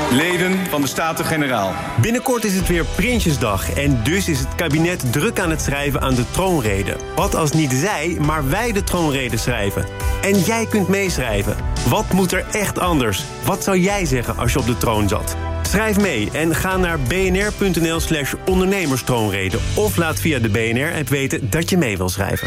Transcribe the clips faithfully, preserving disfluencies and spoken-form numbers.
Leden van de Staten-Generaal. Binnenkort is het weer Prinsjesdag en dus is het kabinet druk aan het schrijven aan de troonrede. Wat als niet zij, maar wij de troonrede schrijven? En jij kunt meeschrijven. Wat moet er echt anders? Wat zou jij zeggen als je op de troon zat? Schrijf mee en ga naar bnr.nl slash ondernemerstroonrede... of laat via de B N R-app weten dat je mee wil schrijven.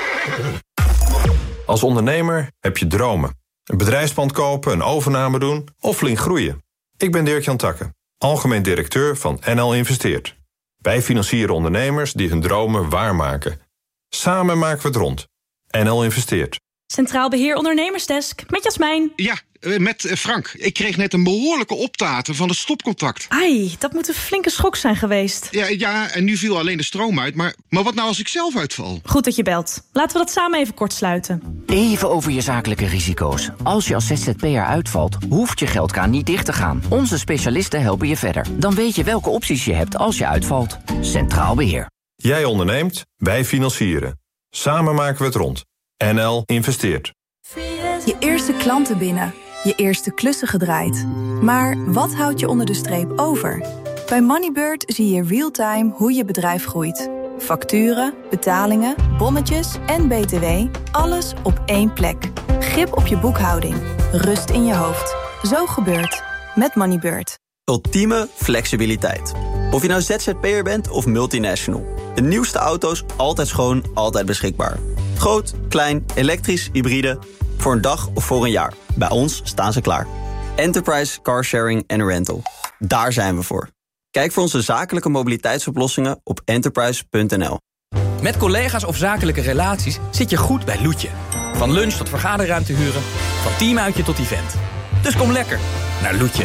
Als ondernemer heb je dromen. Een bedrijfspand kopen, een overname doen of flink groeien. Ik ben Dirk-Jan Takke, algemeen directeur van N L Investeert. Wij financieren ondernemers die hun dromen waarmaken. Samen maken we het rond. N L Investeert. Centraal Beheer Ondernemersdesk, met Jasmijn. Ja, met Frank. Ik kreeg net een behoorlijke optater van het stopcontact. Ai, dat moet een flinke schok zijn geweest. Ja, ja, en nu viel alleen de stroom uit. Maar, maar wat nou als ik zelf uitval? Goed dat je belt. Laten we dat samen even kort sluiten. Even over je zakelijke risico's. Als je als Z Z P'er uitvalt, hoeft je geldkraan niet dicht te gaan. Onze specialisten helpen je verder. Dan weet je welke opties je hebt als je uitvalt. Centraal Beheer. Jij onderneemt, wij financieren. Samen maken we het rond. N L Investeert. Je eerste klanten binnen. Je eerste klussen gedraaid. Maar wat houdt je onder de streep over? Bij Moneybird zie je real-time hoe je bedrijf groeit. Facturen, betalingen, bonnetjes en B T W. Alles op één plek. Grip op je boekhouding. Rust in je hoofd. Zo gebeurt met Moneybird. Ultieme flexibiliteit. Of je nou Z Z P'er bent of multinational. De nieuwste auto's altijd schoon, altijd beschikbaar. Groot, klein, elektrisch, hybride. Voor een dag of voor een jaar. Bij ons staan ze klaar. Enterprise Car Sharing and Rental. Daar zijn we voor. Kijk voor onze zakelijke mobiliteitsoplossingen op enterprise punt n l. Met collega's of zakelijke relaties zit je goed bij Loetje. Van lunch tot vergaderruimte huren, van teamuitje tot event. Dus kom lekker naar Loetje.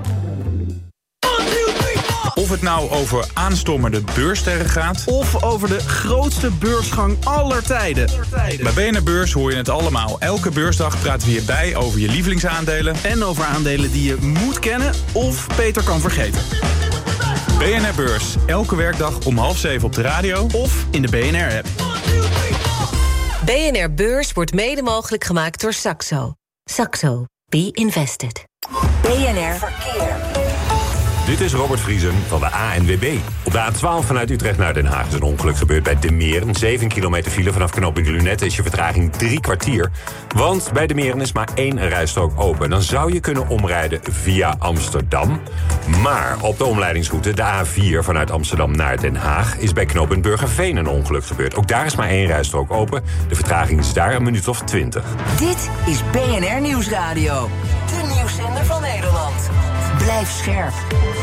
Of het nou over aanstormende beurssterren gaat, of over de grootste beursgang aller tijden. Bij B N R Beurs hoor je het allemaal. Elke beursdag praten we hierbij over je lievelingsaandelen. En over aandelen die je moet kennen of beter kan vergeten. B N R Beurs, elke werkdag om half zeven op de radio of in de B N R-app. B N R Beurs wordt mede mogelijk gemaakt door Saxo. Saxo. Be invested. B N R Verkeer. Dit is Robert Vriesen van de A N W B. Op de A twaalf vanuit Utrecht naar Den Haag is een ongeluk gebeurd bij De Meren. zeven kilometer file vanaf knooppunt Lunette is je vertraging drie kwartier. Want bij De Meren is maar één rijstrook open. Dan zou je kunnen omrijden via Amsterdam. Maar op de omleidingsroute, de A vier vanuit Amsterdam naar Den Haag, is bij knooppunt Burgerveen een ongeluk gebeurd. Ook daar is maar één rijstrook open. De vertraging is daar een minuut of twintig. Dit is B N R Nieuwsradio. De nieuwszender van Nederland. Blijf scherp.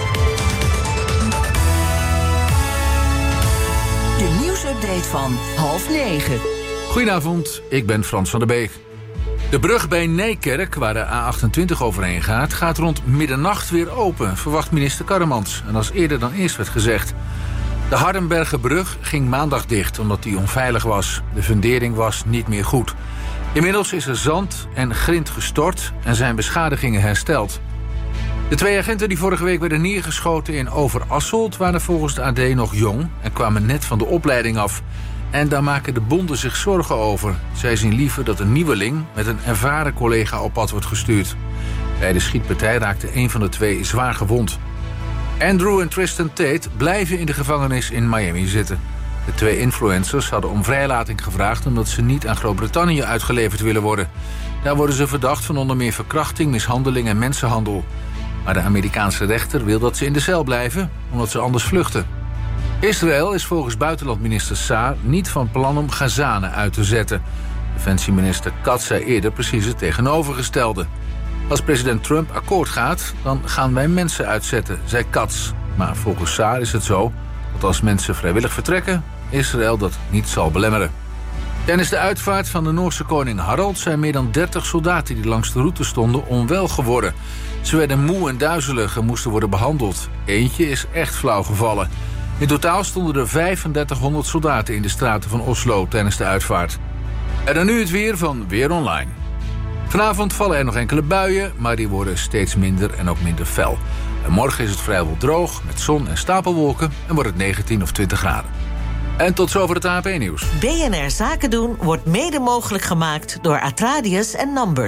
De nieuwsupdate van half negen. Goedenavond, ik ben Frans van der Beek. De brug bij Nijkerk, waar de A achtentwintig overheen gaat, gaat rond middernacht weer open, verwacht minister Karremans. En als eerder dan eerst werd gezegd. De Hardenbergerbrug ging maandag dicht omdat die onveilig was. De fundering was niet meer goed. Inmiddels is er zand en grind gestort en zijn beschadigingen hersteld. De twee agenten die vorige week werden neergeschoten in Overasselt waren volgens de A D nog jong en kwamen net van de opleiding af. En daar maken de bonden zich zorgen over. Zij zien liever dat een nieuweling met een ervaren collega op pad wordt gestuurd. Bij de schietpartij raakte een van de twee zwaar gewond. Andrew en Tristan Tate blijven in de gevangenis in Miami zitten. De twee influencers hadden om vrijlating gevraagd omdat ze niet aan Groot-Brittannië uitgeleverd willen worden. Daar worden ze verdacht van onder meer verkrachting, mishandeling en mensenhandel. Maar de Amerikaanse rechter wil dat ze in de cel blijven, omdat ze anders vluchten. Israël is volgens buitenlandminister Saar niet van plan om Gazanen uit te zetten. Defensieminister Katz zei eerder precies het tegenovergestelde. Als president Trump akkoord gaat, dan gaan wij mensen uitzetten, zei Katz. Maar volgens Saar is het zo dat als mensen vrijwillig vertrekken, Israël dat niet zal belemmeren. Tijdens de uitvaart van de Noorse koning Harald zijn meer dan dertig soldaten die langs de route stonden onwel geworden. Ze werden moe en duizelig en moesten worden behandeld. Eentje is echt flauw gevallen. In totaal stonden er vijfendertighonderd soldaten in de straten van Oslo tijdens de uitvaart. En dan nu het weer van Weer Online. Vanavond vallen er nog enkele buien, maar die worden steeds minder en ook minder fel. En morgen is het vrijwel droog, met zon en stapelwolken en wordt het negentien of twintig graden. En tot zover het A N P-nieuws. B N R Zaken doen wordt mede mogelijk gemaakt door Atradius en Numbers.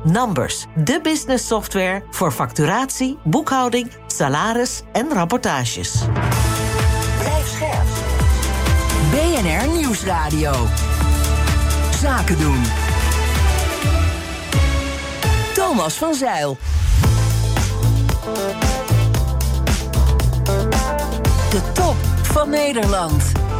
Numbers, de business software voor facturatie, boekhouding, salaris en rapportages. Blijf scherp. B N R Nieuwsradio. Zaken doen. Thomas van Zeil. De top van Nederland.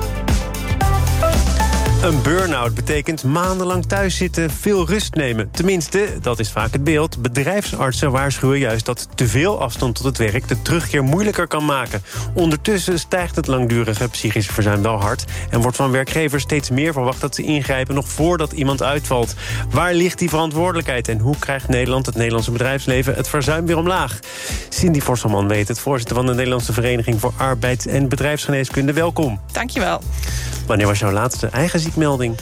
Een burn-out betekent maandenlang thuis zitten, veel rust nemen. Tenminste, dat is vaak het beeld. Bedrijfsartsen waarschuwen juist dat te veel afstand tot het werk de terugkeer moeilijker kan maken. Ondertussen stijgt het langdurige psychische verzuim wel hard en wordt van werkgevers steeds meer verwacht dat ze ingrijpen nog voordat iemand uitvalt. Waar ligt die verantwoordelijkheid en hoe krijgt Nederland, het Nederlandse bedrijfsleven, het verzuim weer omlaag? Cindy Vosselman weet het, voorzitter van de Nederlandse Vereniging voor Arbeids- en Bedrijfsgeneeskunde. Welkom. Dankjewel. Wanneer was jouw laatste eigen ziekmelding?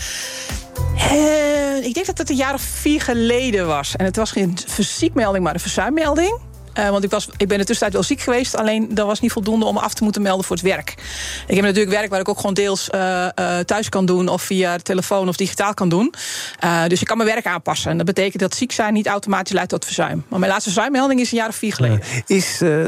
Uh, ik denk dat het een jaar of vier geleden was. En het was geen ziekmelding, maar een verzuimmelding. Uh, want ik, was, ik ben in de tussentijd wel ziek geweest. Alleen dat was niet voldoende om me af te moeten melden voor het werk. Ik heb natuurlijk werk waar ik ook gewoon deels uh, uh, thuis kan doen. Of via telefoon of digitaal kan doen. Uh, dus ik kan mijn werk aanpassen. En dat betekent dat ziek zijn niet automatisch leidt tot verzuim. Maar mijn laatste verzuimmelding is een jaar of vier geleden. Uh, is... Uh...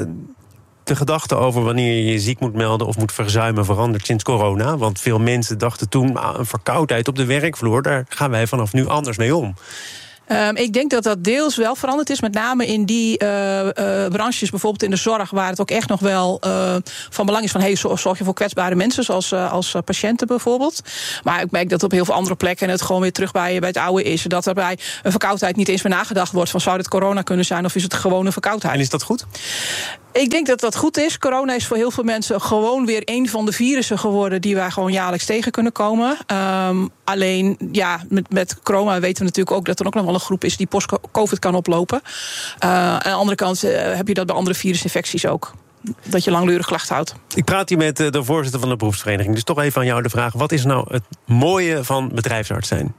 De gedachte over wanneer je je ziek moet melden of moet verzuimen verandert sinds corona. Want veel mensen dachten toen, ah, een verkoudheid op de werkvloer, daar gaan wij vanaf nu anders mee om. Um, ik denk dat dat deels wel veranderd is. Met name in die uh, uh, branches, bijvoorbeeld in de zorg, waar het ook echt nog wel uh, van belang is van, hey, zorg je voor kwetsbare mensen, zoals uh, als uh, patiënten bijvoorbeeld. Maar ik merk dat op heel veel andere plekken het gewoon weer terug bij, bij het oude is. Dat er bij een verkoudheid niet eens meer nagedacht wordt van, zou dit corona kunnen zijn of is het gewoon een verkoudheid? En is dat goed? Ik denk dat dat goed is. Corona is voor heel veel mensen gewoon weer een van de virussen geworden die wij gewoon jaarlijks tegen kunnen komen. Um, alleen, ja, met, met corona weten we natuurlijk ook dat er ook nog wel een groep is die post-covid kan oplopen. Uh, aan de andere kant uh, heb je dat bij andere virusinfecties ook. Dat je langdurig klachten houdt. Ik praat hier met de voorzitter van de beroepsvereniging. Dus toch even aan jou de vraag, wat is nou het mooie van bedrijfsarts zijn?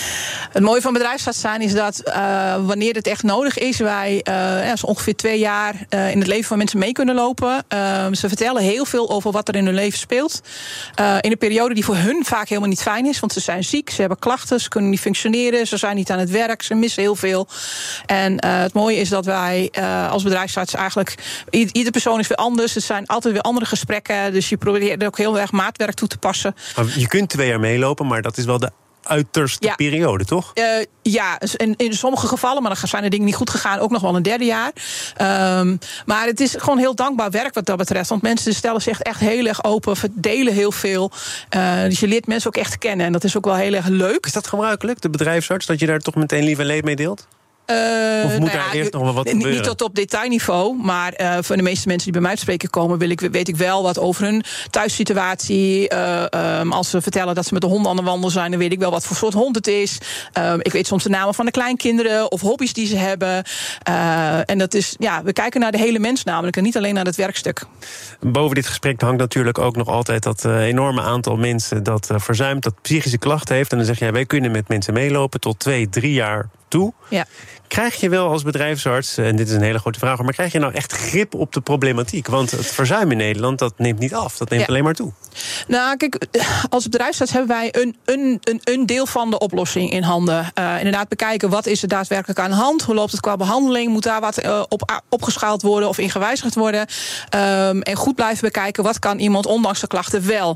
Het mooie van bedrijfsarts zijn is dat uh, wanneer het echt nodig is, wij uh, ja, zo ongeveer twee jaar uh, in het leven van mensen mee kunnen lopen. Uh, ze vertellen heel veel over wat er in hun leven speelt. Uh, in een periode die voor hun vaak helemaal niet fijn is. Want ze zijn ziek, ze hebben klachten, ze kunnen niet functioneren, ze zijn niet aan het werk, ze missen heel veel. En uh, het mooie is dat wij uh, als bedrijfsarts eigenlijk, iedere persoon is weer anders. Er zijn altijd weer andere gesprekken. Dus je probeert er ook heel erg maatwerk toe te passen. Je kunt twee jaar meelopen, maar dat is wel de uiterste ja. periode, toch? Uh, ja, in, in sommige gevallen, maar dan zijn er dingen niet goed gegaan, ook nog wel een derde jaar. Um, maar het is gewoon heel dankbaar werk wat dat betreft. Want mensen stellen zich echt heel erg open, verdelen heel veel. Uh, dus je leert mensen ook echt kennen. En dat is ook wel heel erg leuk. Is dat gebruikelijk, de bedrijfsarts, dat je daar toch meteen lief en leed mee deelt? Uh, of moet nou daar ja, eerst nog wel wat gebeuren? Niet tot op detailniveau, maar uh, voor de meeste mensen die bij mij te spreken komen, wil ik, weet ik wel wat over hun thuissituatie. Uh, um, als ze vertellen dat ze met de hond aan de wandel zijn, dan weet ik wel wat voor soort hond het is. Uh, ik weet soms de namen van de kleinkinderen of hobby's die ze hebben. Uh, en dat is, ja, we kijken naar de hele mens namelijk en niet alleen naar het werkstuk. Boven dit gesprek hangt natuurlijk ook nog altijd dat uh, enorme aantal mensen dat uh, verzuimt, dat psychische klachten heeft. En dan zeg jij, wij kunnen met mensen meelopen tot twee, drie jaar toe. Ja. Krijg je wel als bedrijfsarts, en dit is een hele grote vraag, maar krijg je nou echt grip op de problematiek? Want het verzuim in Nederland, dat neemt niet af. Dat neemt ja. alleen maar toe. Nou, kijk, als bedrijfsarts hebben wij een, een, een, een deel van de oplossing in handen. Uh, inderdaad bekijken, wat is er daadwerkelijk aan de hand? Hoe loopt het qua behandeling? Moet daar wat uh, op opgeschaald worden of in gewijzigd worden? Um, en goed blijven bekijken, wat kan iemand ondanks de klachten wel?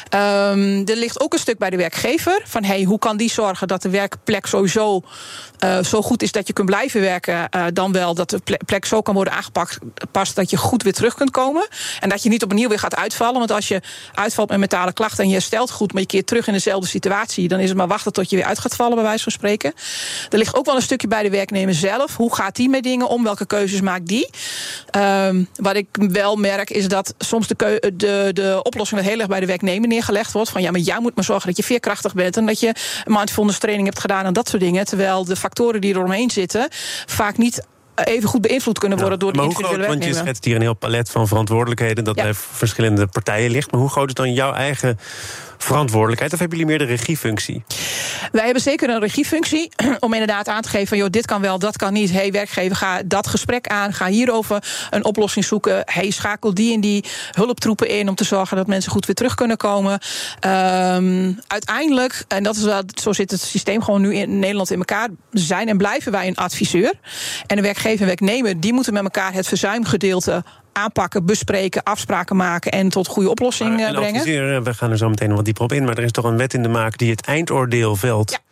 Um, er ligt ook een stuk bij de werkgever. Van, hey, hoe kan die zorgen dat de werkplek sowieso uh, zo goed is dat je kunt blijven werken, uh, dan wel dat de plek zo kan worden aangepakt past dat je goed weer terug kunt komen. En dat je niet opnieuw weer gaat uitvallen. Want als je uitvalt met mentale klachten en je herstelt goed, maar je keert terug in dezelfde situatie, dan is het maar wachten tot je weer uit gaat vallen, bij wijze van spreken. Er ligt ook wel een stukje bij de werknemer zelf. Hoe gaat die met dingen om? Welke keuzes maakt die? Um, wat ik wel merk is dat soms de, keu- de, de oplossing heel erg bij de werknemer neergelegd wordt. Van ja, maar jij moet maar zorgen dat je veerkrachtig bent en dat je mindfulness training hebt gedaan en dat soort dingen. Terwijl de factoren die eromheen zitten vaak niet even goed beïnvloed kunnen worden ja, door de individuele groot, werknemer. Want je schetst hier een heel palet van verantwoordelijkheden dat ja. bij verschillende partijen ligt. Maar hoe groot is dan jouw eigen verantwoordelijkheid? Of hebben jullie meer de regiefunctie? Wij hebben zeker een regiefunctie om inderdaad aan te geven van joh, dit kan wel, dat kan niet. Hey, werkgever, ga dat gesprek aan. Ga hierover een oplossing zoeken. Hey, schakel die en die hulptroepen in om te zorgen dat mensen goed weer terug kunnen komen. Um, uiteindelijk, en dat is wel, zo zit het systeem gewoon nu in Nederland in elkaar, zijn en blijven wij een adviseur. En de werkgever en werknemer, die moeten met elkaar het verzuimgedeelte aanpakken, bespreken, afspraken maken en tot goede oplossingen uh, brengen. Adviseren, we gaan er zo meteen nog wat dieper op in, maar er is toch een wet in de maak die het eindoordeel velt. Ja.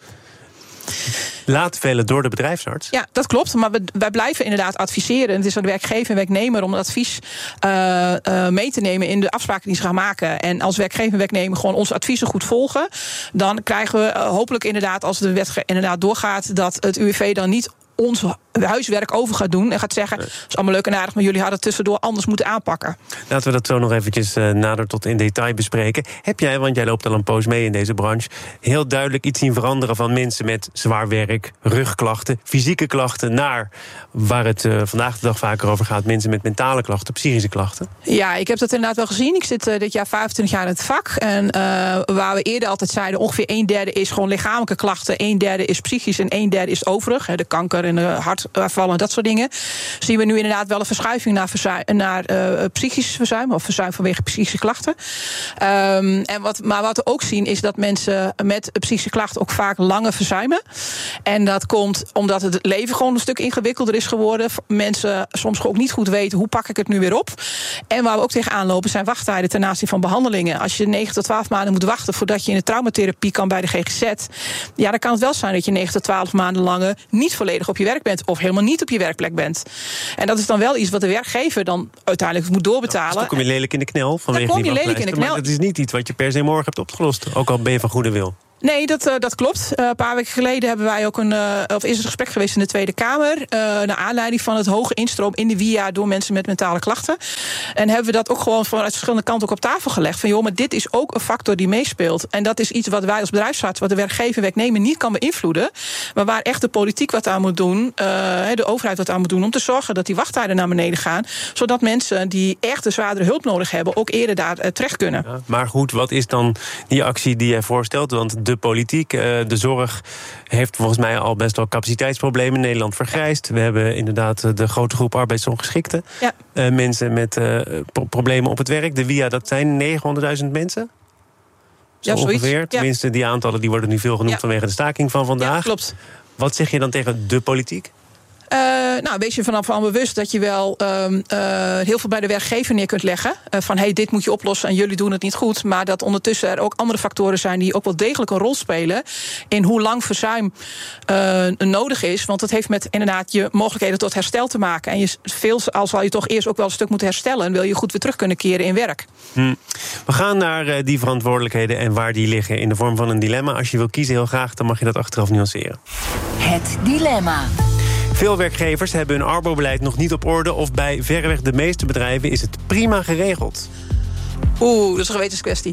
Laat vellen door de bedrijfsarts. Ja, dat klopt. Maar we, wij blijven inderdaad adviseren. Het is aan de werkgever en werknemer om het advies uh, uh, mee te nemen in de afspraken die ze gaan maken. En als werkgever en werknemer gewoon onze adviezen goed volgen, dan krijgen we uh, hopelijk inderdaad, als de wet inderdaad doorgaat, dat het U W V dan niet ons huiswerk over gaat doen en gaat zeggen, dat is allemaal leuk en aardig, maar jullie hadden het tussendoor anders moeten aanpakken. Laten we dat zo nog eventjes uh, nader tot in detail bespreken. Heb jij, want jij loopt al een poos mee in deze branche, heel duidelijk iets zien veranderen van mensen met zwaar werk, rugklachten, fysieke klachten, naar waar het uh, vandaag de dag vaker over gaat, mensen met mentale klachten, psychische klachten? Ja, ik heb dat inderdaad wel gezien. Ik zit uh, dit jaar vijfentwintig jaar in het vak. En uh, waar we eerder altijd zeiden, ongeveer een derde is gewoon lichamelijke klachten, een derde is psychisch en een derde is overig. Hè, de kanker en de hartaanvallen en dat soort dingen. Zien we nu inderdaad wel een verschuiving naar, verzuim, naar uh, psychisch verzuim, of verzuim vanwege psychische klachten. Um, en wat, maar wat we ook zien is dat mensen met psychische klachten ook vaak langer verzuimen. En dat komt omdat het leven gewoon een stuk ingewikkelder is geworden. Mensen soms ook niet goed weten, hoe pak ik het nu weer op? En waar we ook tegenaan lopen zijn wachttijden ten aanzien van behandelingen. Als je negen tot twaalf maanden moet wachten voordat je in de traumatherapie kan bij de G G Z, ja, dan kan het wel zijn dat je negen tot twaalf maanden langer niet volledig op je werk bent of helemaal niet op je werkplek bent. En dat is dan wel iets wat de werkgever dan uiteindelijk moet doorbetalen. Dan kom je lelijk in de knel vanwege die wachtlijsten. Maar dat is niet iets wat je per se morgen hebt opgelost, ook al ben je van goede wil. Nee, dat, uh, dat klopt. Uh, een paar weken geleden hebben wij ook een, uh, of is er een gesprek geweest in de Tweede Kamer, uh, naar aanleiding van het hoge instroom in de W I A door mensen met mentale klachten. En hebben we dat ook gewoon vanuit verschillende kanten ook op tafel gelegd. Van joh, maar dit is ook een factor die meespeelt. En dat is iets wat wij als bedrijfsarts, wat de werkgever en werknemer niet kan beïnvloeden, maar waar echt de politiek wat aan moet doen, uh, de overheid wat aan moet doen, om te zorgen dat die wachttijden naar beneden gaan, zodat mensen die echt een zwaardere hulp nodig hebben ook eerder daar uh, terecht kunnen. Ja, maar goed, wat is dan die actie die jij voorstelt? Want de politiek, de zorg heeft volgens mij al best wel capaciteitsproblemen. Nederland vergrijst. We hebben inderdaad de grote groep arbeidsongeschikten. Ja. Uh, mensen met uh, pro- problemen op het werk. De W I A, dat zijn negenhonderdduizend mensen? Zo ja, ongeveer. Zoiets. Tenminste, die aantallen die worden nu veel genoemd ja. vanwege de staking van vandaag. Ja, klopt. Wat zeg je dan tegen de politiek? Uh, nou, wees je vanaf van bewust dat je wel uh, uh, heel veel bij de werkgever neer kunt leggen. Uh, van, hey, dit moet je oplossen en jullie doen het niet goed. Maar dat ondertussen er ook andere factoren zijn die ook wel degelijk een rol spelen in hoe lang verzuim uh, nodig is. Want het heeft met inderdaad je mogelijkheden tot herstel te maken. En je veel, al zal je toch eerst ook wel een stuk moeten herstellen en wil je goed weer terug kunnen keren in werk. Hm. We gaan naar uh, die verantwoordelijkheden en waar die liggen in de vorm van een dilemma. Als je wil kiezen heel graag, dan mag je dat achteraf nuanceren. Het dilemma. Veel werkgevers hebben hun arbobeleid nog niet op orde, of bij verreweg de meeste bedrijven is het prima geregeld. Oeh, dat is een gewetenskwestie.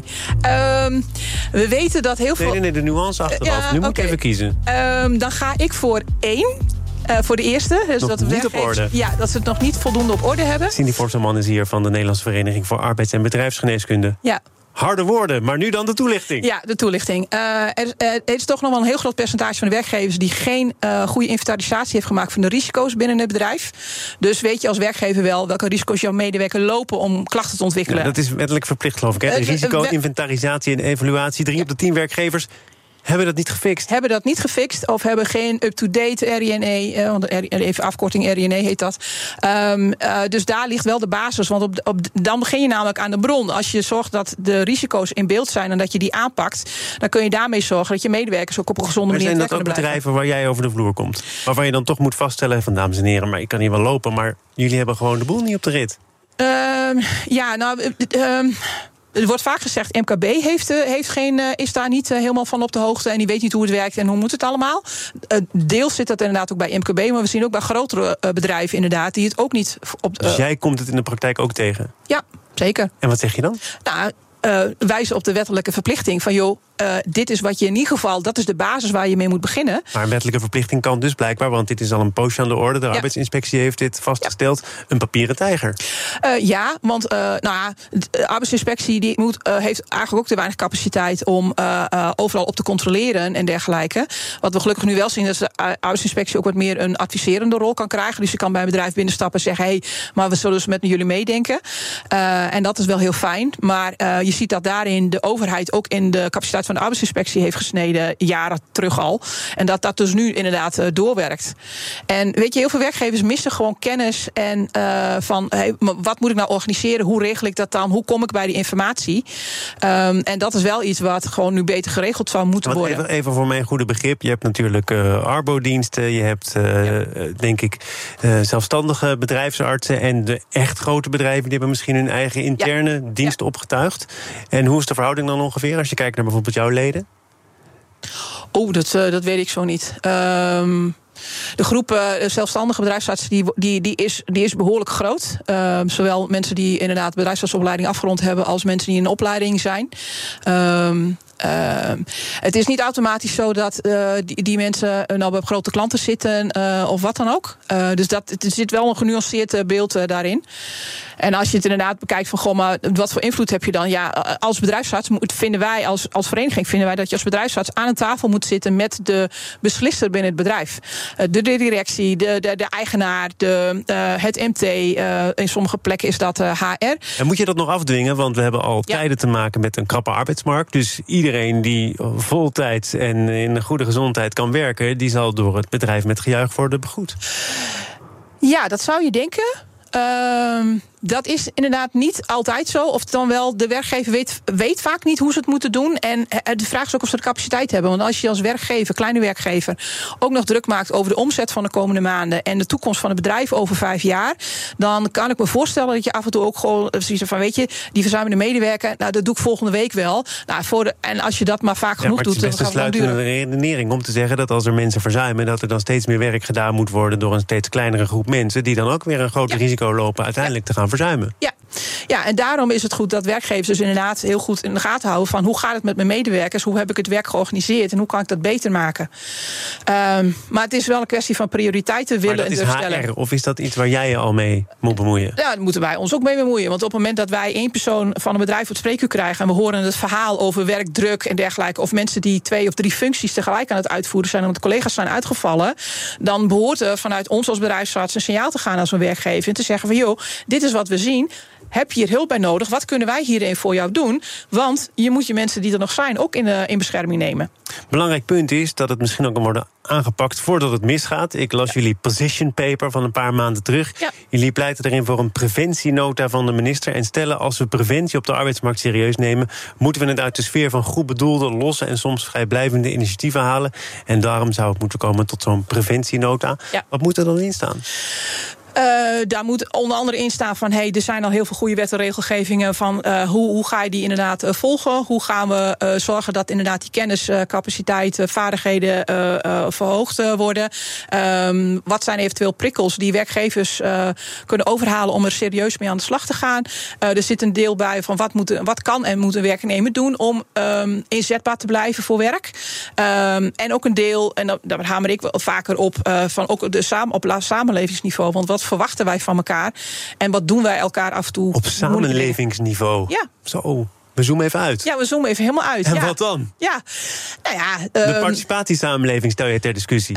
Um, we weten dat heel veel... Nee, nee, nee, de nuance achteraf. Uh, ja, nu moet okay. ik even kiezen. Um, dan ga ik voor één. Uh, voor de eerste. Dus nog dat de niet op orde? Ja, dat ze het nog niet voldoende op orde hebben. Cindy Forsterman is hier van de Nederlandse Vereniging voor Arbeids- en Bedrijfsgeneeskunde. Ja. Harde woorden, maar nu dan de toelichting. Ja, de toelichting. Uh, er, er is toch nog wel een heel groot percentage van de werkgevers die geen uh, goede inventarisatie heeft gemaakt van de risico's binnen het bedrijf. Dus weet je als werkgever wel welke risico's jouw medewerker lopen om klachten te ontwikkelen. Ja, dat is wettelijk verplicht, geloof ik. Hè? Uh, Risico, uh, inventarisatie en evaluatie. Drie op de tien werkgevers hebben dat niet gefixt. Hebben dat niet gefixt of hebben geen up-to-date R I N E, want even afkorting R I N E heet dat. Um, uh, dus daar ligt wel de basis, want op, op, dan begin je namelijk aan de bron. Als je zorgt dat de risico's in beeld zijn en dat je die aanpakt, dan kun je daarmee zorgen dat je medewerkers ook op een gezonde manier kunnen blijven. Zijn dat ook bedrijven waar jij over de vloer komt? Waarvan je dan toch moet vaststellen van, dames en heren, maar ik kan hier wel lopen, maar jullie hebben gewoon de boel niet op de rit. Um, ja, nou... Um, Er wordt vaak gezegd, M K B heeft, heeft geen, is daar niet helemaal van op de hoogte en die weet niet hoe het werkt en hoe moet het allemaal. Deels zit dat inderdaad ook bij M K B, maar we zien ook bij grotere bedrijven inderdaad die het ook niet op. Dus jij komt het in de praktijk ook tegen? Ja, zeker. En wat zeg je dan? Nou, uh, wijzen op de wettelijke verplichting van joh, uh, dit is wat je in ieder geval, dat is de basis waar je mee moet beginnen. Maar een wettelijke verplichting kan dus blijkbaar, want dit is al een poosje aan de orde. De ja. arbeidsinspectie heeft dit vastgesteld. Ja. Een papieren tijger. Uh, ja, want uh, nou ja, de arbeidsinspectie die moet, uh, heeft eigenlijk ook te weinig capaciteit om uh, uh, overal op te controleren en dergelijke. Wat we gelukkig nu wel zien, is dat de arbeidsinspectie ook wat meer een adviserende rol kan krijgen. Dus je kan bij een bedrijf binnenstappen en zeggen, hé, hey, maar we zullen dus met jullie meedenken. Uh, en dat is wel heel fijn. Maar uh, je ziet dat daarin de overheid ook in de capaciteit van de arbeidsinspectie heeft gesneden, jaren terug al. En dat dat dus nu inderdaad uh, doorwerkt. En weet je, heel veel werkgevers missen gewoon kennis en uh, van, hey, wat moet ik nou organiseren? Hoe regel ik dat dan? Hoe kom ik bij die informatie? Um, en dat is wel iets wat gewoon nu beter geregeld zou moeten Want worden. Even, even voor mijn goede begrip. Je hebt natuurlijk uh, arbodiensten. Je hebt, uh, ja. denk ik, uh, zelfstandige bedrijfsartsen. En de echt grote bedrijven, die hebben misschien hun eigen interne ja. dienst ja. opgetuigd. En hoe is de verhouding dan ongeveer als je kijkt naar bijvoorbeeld jouw leden? Oh, dat, uh, dat weet ik zo niet. Um... De groep uh, zelfstandige bedrijfsartsen die, die, die, is, die is behoorlijk groot. Uh, zowel mensen die inderdaad bedrijfsartsopleiding afgerond hebben, als mensen die in een opleiding zijn. Um, Uh, het is niet automatisch zo dat uh, die, die mensen uh, nou bij grote klanten zitten uh, of wat dan ook. Uh, dus dat, er zit wel een genuanceerd uh, beeld uh, daarin. En als je het inderdaad bekijkt van, goh, maar wat voor invloed heb je dan? Ja, als bedrijfsarts moet, vinden wij, als, als vereniging, vinden wij dat je als bedrijfsarts aan een tafel moet zitten met de beslisser binnen het bedrijf. Uh, de, de directie, de, de, de eigenaar, de, uh, het M T. Uh, in sommige plekken is dat uh, H R. En moet je dat nog afdwingen? Want we hebben al ja. tijden te maken met een krappe arbeidsmarkt. Dus iedereen die voltijds en in een goede gezondheid kan werken, die zal door het bedrijf met gejuich worden begroet. Ja, dat zou je denken. Uh, dat is inderdaad niet altijd zo. Of dan wel, de werkgever weet, weet vaak niet hoe ze het moeten doen. En de vraag is ook of ze de capaciteit hebben. Want als je als werkgever, kleine werkgever, ook nog druk maakt over de omzet van de komende maanden en de toekomst van het bedrijf over vijf jaar, dan kan ik me voorstellen dat je af en toe ook gewoon zoiets van, weet je, die verzuimende medewerker, nou, dat doe ik volgende week wel. Nou, voor de, en als je dat maar vaak genoeg ja, doet, dan gaat het lang duren. Het is best een sluitende redenering om te zeggen dat als er mensen verzuimen, dat er dan steeds meer werk gedaan moet worden door een steeds kleinere groep mensen, die dan ook weer een groter ja. risico lopen uiteindelijk ja. te gaan verzuimen. Ja. Ja, en daarom is het goed dat werkgevers dus inderdaad heel goed in de gaten houden van hoe gaat het met mijn medewerkers, hoe heb ik het werk georganiseerd en hoe kan ik dat beter maken. Um, maar het is wel een kwestie van prioriteiten willen en durven stellen. Maar dat is H R, of is dat iets waar jij je al mee moet bemoeien? Ja, daar moeten wij ons ook mee bemoeien. Want op het moment dat wij één persoon van een bedrijf op het spreekuur krijgen en we horen het verhaal over werkdruk en dergelijke, of mensen die twee of drie functies tegelijk aan het uitvoeren zijn omdat de collega's zijn uitgevallen, dan behoort er vanuit ons als bedrijfsarts een signaal te gaan als een werkgever en te zeggen van, joh, dit is wat we zien. Heb je hier hulp bij nodig? Wat kunnen wij hierin voor jou doen? Want je moet je mensen die er nog zijn ook in, uh, in bescherming nemen. Belangrijk punt is dat het misschien ook kan worden aangepakt voordat het misgaat. Ik las ja. jullie position paper van een paar maanden terug. Ja. Jullie pleiten erin voor een preventienota van de minister en stellen, als we preventie op de arbeidsmarkt serieus nemen, moeten we het uit de sfeer van goed bedoelde, losse en soms vrijblijvende initiatieven halen. En daarom zou het moeten komen tot zo'n preventienota. Ja. Wat moet er dan in staan? Uh, daar moet onder andere in staan van, hey, er zijn al heel veel goede wet en regelgevingen van uh, hoe, hoe ga je die inderdaad uh, volgen? Hoe gaan we uh, zorgen dat inderdaad die kennis, uh, capaciteit, uh, vaardigheden uh, uh, verhoogd uh, worden? Um, wat zijn eventueel prikkels die werkgevers uh, kunnen overhalen om er serieus mee aan de slag te gaan? Uh, er zit een deel bij van wat, moet, wat kan en moet een werknemer doen om um, inzetbaar te blijven voor werk? Um, en ook een deel, en daar hamer ik wel vaker op, uh, van ook de samen, op samenlevingsniveau. Want wat verwachten wij van elkaar? En wat doen wij elkaar af en toe? Op samenlevingsniveau? Ja. Zo, we zoomen even uit. Ja, we zoomen even helemaal uit. En ja. wat dan? Ja, nou ja. De um, participatiesamenleving stel je ter discussie. Uh,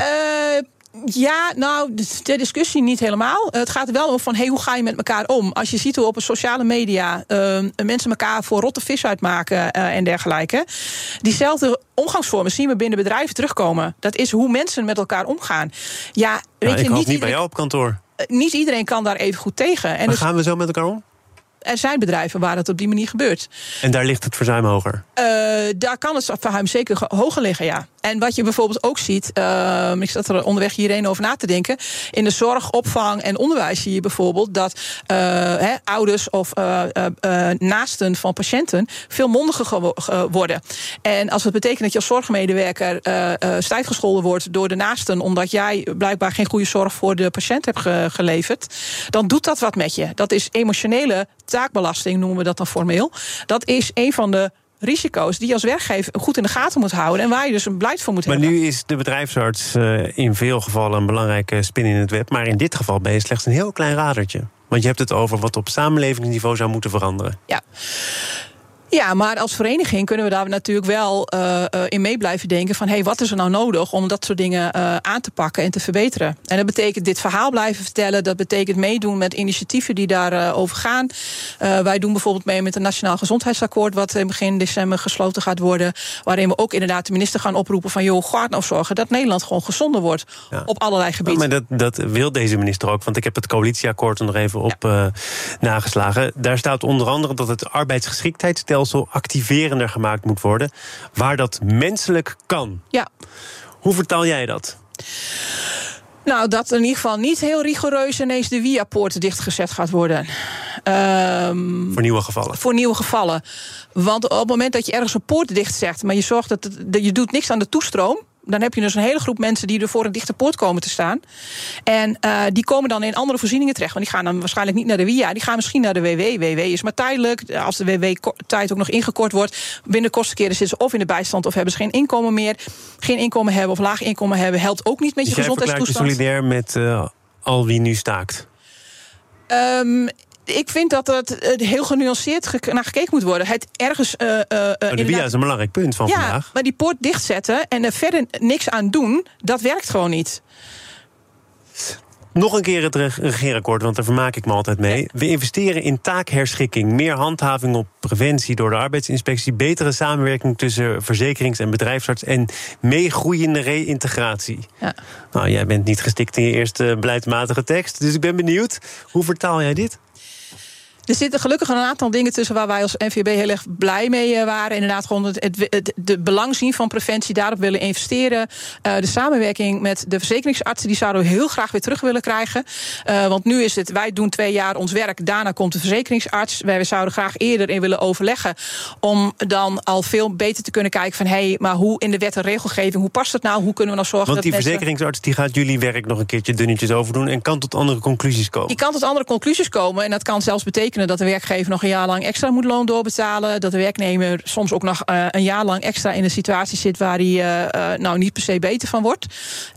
Ja, nou, de discussie niet helemaal. Het gaat er wel om van, hey, hoe ga je met elkaar om? Als je ziet hoe op de sociale media uh, mensen elkaar voor rotte vis uitmaken uh, en dergelijke. Diezelfde omgangsvormen zien we binnen bedrijven terugkomen. Dat is hoe mensen met elkaar omgaan. Ja, weet nou, je, ik niet, niet iedereen, bij jou op kantoor. Niet iedereen kan daar even goed tegen. En maar dus, gaan we zo met elkaar om? Er zijn bedrijven waar het op die manier gebeurt. En daar ligt het verzuim hoger? Uh, daar kan het verzuim zeker hoger liggen, ja. En wat je bijvoorbeeld ook ziet, uh, ik zat er onderweg hierheen over na te denken. In de zorg, opvang en onderwijs zie je bijvoorbeeld dat uh, he, ouders of uh, uh, uh, naasten van patiënten veel mondiger gewo- uh, worden. En als het betekent dat je als zorgmedewerker uh, uh, stijfgescholden wordt door de naasten, omdat jij blijkbaar geen goede zorg voor de patiënt hebt ge- geleverd, dan doet dat wat met je. Dat is emotionele taakbelasting, noemen we dat dan formeel. Dat is een van de risico's die je als werkgever goed in de gaten moet houden en waar je dus een beleid voor moet maar hebben. Maar nu is de bedrijfsarts uh, in veel gevallen een belangrijke spin in het web. Maar in dit geval ben je slechts een heel klein radertje. Want je hebt het over wat op samenlevingsniveau zou moeten veranderen. Ja. Ja, maar als vereniging kunnen we daar natuurlijk wel uh, uh, in mee blijven denken van, hé, hey, wat is er nou nodig om dat soort dingen uh, aan te pakken en te verbeteren? En dat betekent dit verhaal blijven vertellen, dat betekent meedoen met initiatieven die daarover uh, over gaan. Uh, wij doen bijvoorbeeld mee met een Nationaal Gezondheidsakkoord, wat in begin december gesloten gaat worden, waarin we ook inderdaad de minister gaan oproepen van, joh, ga nou zorgen dat Nederland gewoon gezonder wordt ja. op allerlei gebieden. Maar dat, dat wil deze minister ook, want ik heb het coalitieakkoord er nog even op ja. uh, nageslagen. Daar staat onder andere dat het arbeidsgeschiktheidsstelsel activerender gemaakt moet worden, waar dat menselijk kan. Ja. Hoe vertaal jij dat? Nou, dat in ieder geval niet heel rigoureus ineens de W I A-poort dichtgezet gaat worden. Um, voor nieuwe gevallen? Voor nieuwe gevallen. Want op het moment dat je ergens een poort dichtzet, maar je zorgt dat, het, dat je doet niks aan de toestroom, dan heb je dus een hele groep mensen die er voor een dichte poort komen te staan. En uh, die komen dan in andere voorzieningen terecht. Want die gaan dan waarschijnlijk niet naar de W I A. Die gaan misschien naar de W W. W W is maar tijdelijk. Als de W W-tijd ook nog ingekort wordt, binnen de kostenkeren zitten ze of in de bijstand of hebben ze geen inkomen meer. Geen inkomen hebben of laag inkomen hebben helpt ook niet met je dus gezondheidstoestand. Jij verklaart je solidair met uh, al wie nu staakt? Um, Ik vind dat er heel genuanceerd naar gekeken moet worden. Het ergens. Uh, uh, oh, de W I A is een belangrijk punt van ja, vandaag. Maar die poort dichtzetten en er verder niks aan doen, dat werkt gewoon niet. Nog een keer het regeerakkoord, want daar vermaak ik me altijd mee. We investeren in taakherschikking, meer handhaving op preventie door de arbeidsinspectie, betere samenwerking tussen verzekerings- en bedrijfsarts en meegroeiende reïntegratie. Ja. Nou, jij bent niet gestikt in je eerste beleidsmatige tekst, dus ik ben benieuwd. Hoe vertaal jij dit? Er zitten gelukkig een aantal dingen tussen waar wij als N V B heel erg blij mee waren. Inderdaad, gewoon het, het, het de belang zien van preventie, daarop willen investeren. Uh, de samenwerking met de verzekeringsartsen, die zouden we heel graag weer terug willen krijgen. Uh, want nu is het, wij doen twee jaar ons werk, daarna komt de verzekeringsarts. Wij zouden graag eerder in willen overleggen om dan al veel beter te kunnen kijken van, hé, hey, maar hoe in de wet en regelgeving, hoe past het nou? Hoe kunnen we nou zorgen want dat die verzekeringsarts die gaat jullie werk nog een keertje dunnetjes overdoen en kan tot andere conclusies komen? Die kan tot andere conclusies komen en dat kan zelfs betekenen dat de werkgever nog een jaar lang extra moet loon doorbetalen. Dat de werknemer soms ook nog uh, een jaar lang extra in een situatie zit waar hij uh, uh, nou niet per se beter van wordt.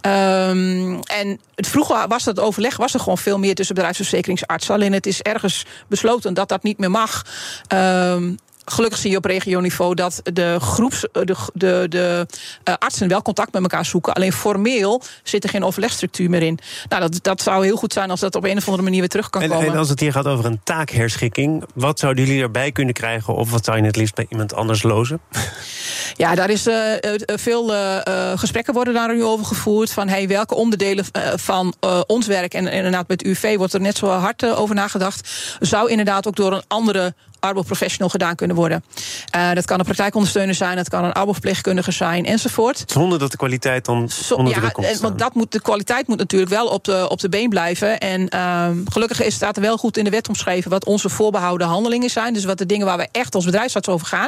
Um, en het, vroeger was dat overleg was er gewoon veel meer tussen bedrijfsverzekeringsartsen. Alleen het is ergens besloten dat dat niet meer mag. Um, Gelukkig zie je op regioniveau dat de groeps, de, de, de uh, artsen wel contact met elkaar zoeken. Alleen formeel zit er geen overlegstructuur meer in. Nou, dat, dat zou heel goed zijn als dat op een of andere manier weer terug kan en, komen. En als het hier gaat over een taakherschikking, wat zouden jullie erbij kunnen krijgen? Of wat zou je het liefst bij iemand anders lozen? Ja, daar is uh, veel uh, gesprekken worden daar nu over gevoerd. Van hey, welke onderdelen uh, van uh, ons werk en inderdaad met U V wordt er net zo hard uh, over nagedacht. Zou inderdaad ook door een andere arbeidsprofessional gedaan kunnen worden. Uh, dat kan een praktijkondersteuner zijn, dat kan een arbeidsverpleegkundige zijn, enzovoort. Zonder dat de kwaliteit dan Zo, onder ja, druk komt staan. Want dat moet, de kwaliteit moet natuurlijk wel op de, op de been blijven. En uh, gelukkig is, staat er wel goed in de wet omschreven wat onze voorbehouden handelingen zijn. Dus wat de dingen waar we echt als bedrijfsarts over gaan.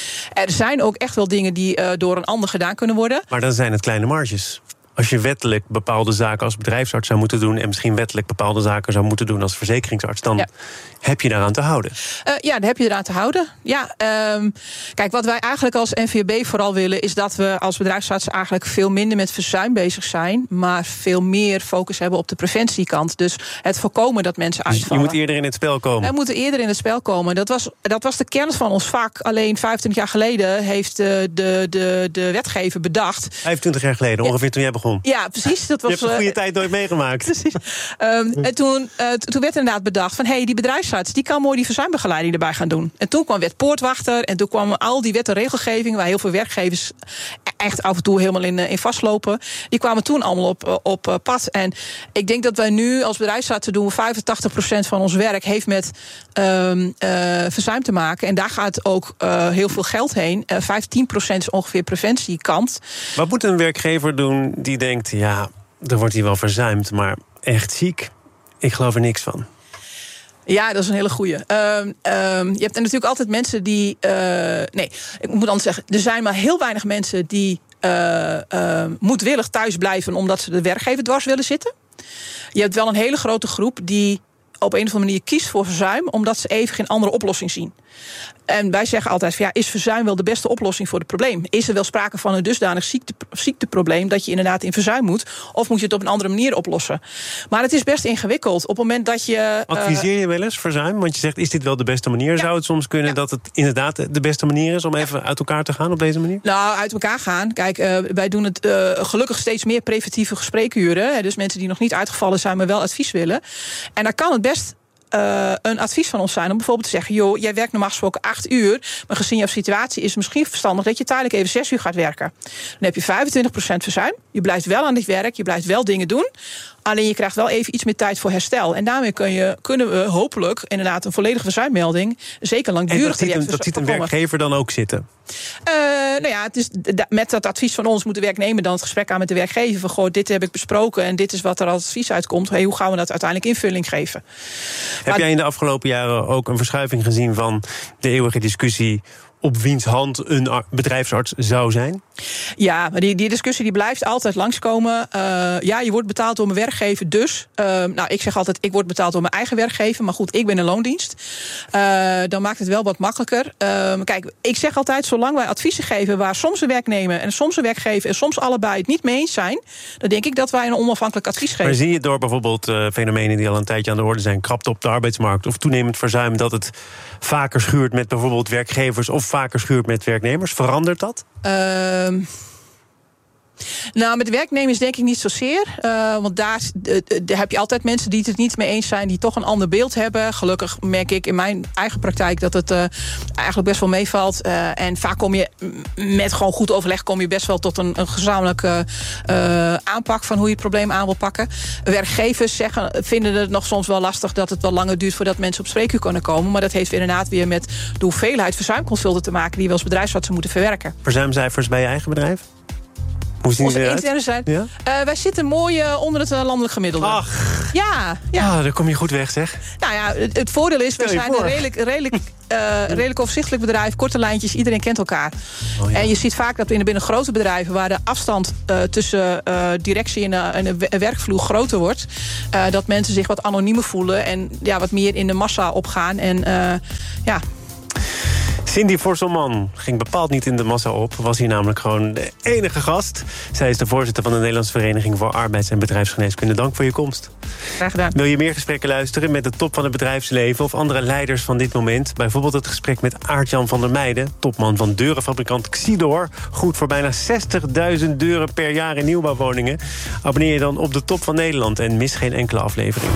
Er zijn ook echt wel dingen die uh, door een ander gedaan kunnen worden. Maar dan zijn het kleine marges. Als je wettelijk bepaalde zaken als bedrijfsarts zou moeten doen en misschien wettelijk bepaalde zaken zou moeten doen als verzekeringsarts, dan ja. heb je daaraan te houden. Uh, ja, daar heb je eraan te houden. Ja, um, kijk, wat wij eigenlijk als N V B vooral willen is dat we als bedrijfsarts eigenlijk veel minder met verzuim bezig zijn, maar veel meer focus hebben op de preventiekant. Dus het voorkomen dat mensen dus uitvallen. Je moet eerder in het spel komen. We moeten eerder in het spel komen. Dat was, dat was de kern van ons vak. Alleen vijfentwintig jaar geleden heeft de, de, de, de wetgever bedacht. vijfentwintig jaar geleden, ongeveer ja. toen jij begon. Ja, precies. Dat was, je hebt een goede uh, tijd nooit meegemaakt. Precies. Um, en toen, uh, toen werd inderdaad bedacht van, hé, hey, die bedrijfsarts die kan mooi die verzuimbegeleiding erbij gaan doen. En toen kwam wet Poortwachter en toen kwam al die wet en regelgeving waar heel veel werkgevers echt af en toe helemaal in, in vastlopen. Die kwamen toen allemaal op, op pad. En ik denk dat wij nu als bedrijfsartsen doen vijfentachtig procent van ons werk heeft met um, uh, verzuim te maken. En daar gaat ook uh, heel veel geld heen. Uh, vijftien procent is ongeveer preventiekant. Wat moet een werkgever doen die denkt, ja, er wordt hier wel verzuimd, maar echt ziek, ik geloof er niks van? Ja, dat is een hele goeie. Um, um, je hebt natuurlijk altijd mensen die... Uh, nee, ik moet anders zeggen, er zijn maar heel weinig mensen die uh, uh, moedwillig thuis blijven omdat ze de werkgever dwars willen zitten. Je hebt wel een hele grote groep die op een of andere manier kiest voor verzuim, omdat ze even geen andere oplossing zien. En wij zeggen altijd, van, ja, is verzuim wel de beste oplossing voor het probleem? Is er wel sprake van een dusdanig ziekte, ziekteprobleem dat je inderdaad in verzuim moet? Of moet je het op een andere manier oplossen? Maar het is best ingewikkeld. Op het moment dat je... Adviseer je wel eens verzuim? Want je zegt, is dit wel de beste manier? Ja. Zou het soms kunnen ja. dat het inderdaad de beste manier is om ja. even uit elkaar te gaan op deze manier? Nou, uit elkaar gaan. Kijk, uh, wij doen het uh, gelukkig steeds meer preventieve gespreekuren. Hè, dus mensen die nog niet uitgevallen zijn, maar wel advies willen. En dan kan het best Uh, een advies van ons zijn om bijvoorbeeld te zeggen, joh, jij werkt normaal gesproken acht uur, maar gezien jouw situatie is het misschien verstandig dat je tijdelijk even zes uur gaat werken. Dan heb je vijfentwintig procent verzuim. Je blijft wel aan dit werk, je blijft wel dingen doen. Alleen je krijgt wel even iets meer tijd voor herstel. En daarmee kun je, kunnen we hopelijk inderdaad een volledige verzuimmelding, zeker langdurig traject. En dat ziet een, dat ziet een werkgever dan ook zitten? Uh, nou ja, het is, met dat advies van ons moet de werknemer dan het gesprek aan met de werkgever van, goh, dit heb ik besproken en dit is wat er als advies uitkomt. Hey, hoe gaan we dat uiteindelijk invulling geven? Heb maar, jij in de afgelopen jaren ook een verschuiving gezien van de eeuwige discussie op wiens hand een bedrijfsarts zou zijn? Ja, maar die, die discussie die blijft altijd langskomen. Uh, ja, je wordt betaald door mijn werkgever, dus. Uh, nou, ik zeg altijd, ik word betaald door mijn eigen werkgever. Maar goed, ik ben een loondienst. Uh, dan maakt het wel wat makkelijker. Uh, kijk, ik zeg altijd, zolang wij adviezen geven waar soms een werknemer en soms een werkgever en soms allebei het niet mee eens zijn, dan denk ik dat wij een onafhankelijk advies geven. Maar zie je door bijvoorbeeld uh, fenomenen die al een tijdje aan de orde zijn, krapte op de arbeidsmarkt of toenemend verzuim, dat het vaker schuurt met bijvoorbeeld werkgevers of vaker schuurt met werknemers? Verandert dat? Uh, nou, met werknemers denk ik niet zozeer. Uh, want daar, uh, daar heb je altijd mensen die het niet mee eens zijn, die toch een ander beeld hebben. Gelukkig merk ik in mijn eigen praktijk dat het uh, eigenlijk best wel meevalt. Uh, en vaak kom je met gewoon goed overleg kom je best wel tot een, een gezamenlijke uh, aanpak van hoe je het probleem aan wil pakken. Werkgevers zeggen, vinden het nog soms wel lastig dat het wel langer duurt voordat mensen op spreekuur kunnen komen. Maar dat heeft inderdaad weer met de hoeveelheid verzuimconsulten te maken die we als bedrijfsartsen moeten verwerken. Verzuimcijfers bij je eigen bedrijf? Hoe zien Onze ze interne zijn. Ja? Uh, wij zitten mooi uh, onder het uh, landelijk gemiddelde. Ach. Ja, ja. Oh, daar kom je goed weg, zeg. Nou ja, het, het voordeel is, we zijn voor. een redelijk, redelijk, uh, redelijk overzichtelijk bedrijf. Korte lijntjes, iedereen kent elkaar. Oh, ja. En je ziet vaak dat in binnen grote bedrijven, waar de afstand uh, tussen uh, directie en, uh, en de werkvloer groter wordt, uh, dat mensen zich wat anoniemer voelen en ja, wat meer in de massa opgaan. En uh, ja... Cindy Forselman ging bepaald niet in de massa op. Was hier namelijk gewoon de enige gast. Zij is de voorzitter van de Nederlandse Vereniging voor Arbeids- en Bedrijfsgeneeskunde. Dank voor je komst. Graag gedaan. Wil je meer gesprekken luisteren met de top van het bedrijfsleven of andere leiders van dit moment? Bijvoorbeeld het gesprek met Aart-Jan van der Meijden, topman van deurenfabrikant Xidor. Goed voor bijna zestigduizend deuren per jaar in nieuwbouwwoningen. Abonneer je dan op de Top van Nederland en mis geen enkele aflevering.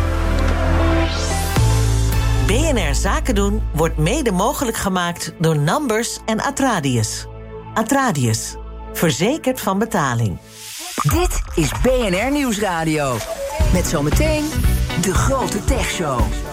B N R Zaken doen wordt mede mogelijk gemaakt door Numbers en Atradius. Atradius, verzekerd van betaling. Dit is B N R Nieuwsradio. Met zometeen de grote techshow.